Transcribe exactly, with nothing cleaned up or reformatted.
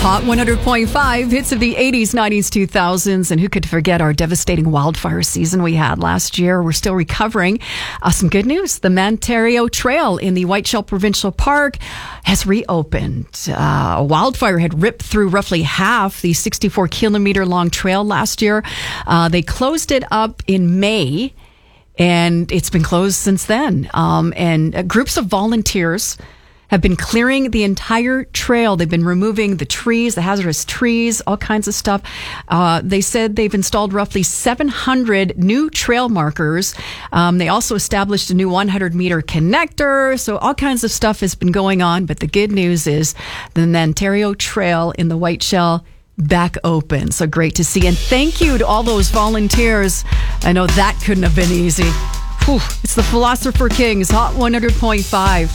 Hot one hundred point five, hits of the eighties, nineties, two thousands. And who could forget our devastating wildfire season we had last year? We're still recovering. Uh, some good news. The Mantario Trail in the Whiteshell Provincial Park has reopened. Uh, a wildfire had ripped through roughly half the sixty-four kilometer long trail last year. Uh, they closed it up in May, and it's been closed since then. Um, and uh, groups of volunteers have been clearing the entire trail. They've been removing the trees, the hazardous trees, all kinds of stuff. Uh, they said they've installed roughly seven hundred new trail markers. Um, they also established a new one hundred meter connector. So all kinds of stuff has been going on. But the good news is the Mantario Trail in the Whiteshell back open. So great to see. And thank you to all those volunteers. I know that couldn't have been easy. Whew. It's the Philosopher Kings, Hot one hundred point five.